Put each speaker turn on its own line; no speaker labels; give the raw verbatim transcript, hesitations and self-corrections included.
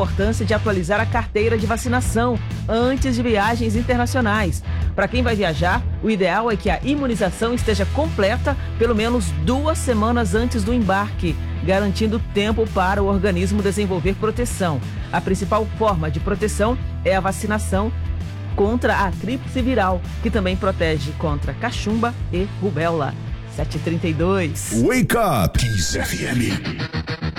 importância de atualizar a carteira de vacinação antes de viagens internacionais. Para quem vai viajar, o ideal é que a imunização esteja completa pelo menos duas semanas antes do embarque, garantindo tempo para o organismo desenvolver proteção. A principal forma de proteção é a vacinação contra a tríplice viral, que também protege contra cachumba e rubéola. sete e trinta e dois.
Wake Up! Kiss F M.